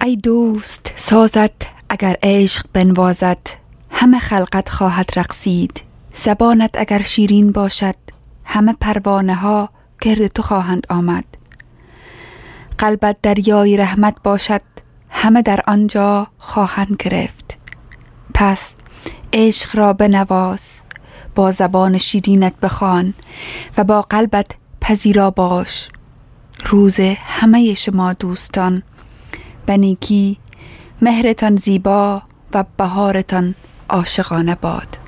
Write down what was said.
ای دوست سازد اگر عشق بنوازد، همه خلقت خواهد رقصید. زبانت اگر شیرین باشد، همه پروانه ها گرد تو خواهند آمد. قلبت دریای رحمت باشد، همه در آنجا خواهند گرفت. پس عشق را بنواز، با زبان شیرینت بخوان و با قلبت پذیرا باش. روز همه شما دوستان به نیکی، مهرتان زیبا و بهارتان عاشقانه باد.